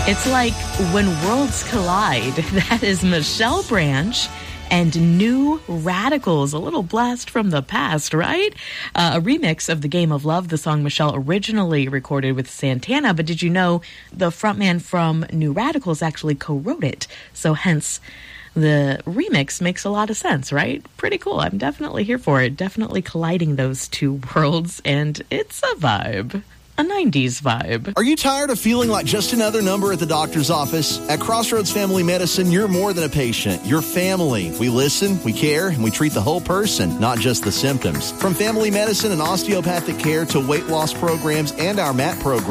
It's like When Worlds Collide. That is Michelle Branch and New Radicals, a little blast from the past, right? A remix of The Game of Love, the song Michelle originally recorded with Santana, but did you know the frontman from New Radicals actually co-wrote it? So hence, the remix makes a lot of sense, right? Pretty cool. I'm definitely here for it. Definitely colliding those two worlds, and it's a vibe. A 90s vibe. Are you tired of feeling like just another number at the doctor's office? At Crossroads Family Medicine, you're more than a patient. You're family. We listen, we care, and we treat the whole person, not just the symptoms. From family medicine and osteopathic care to weight loss programs and our MAT program,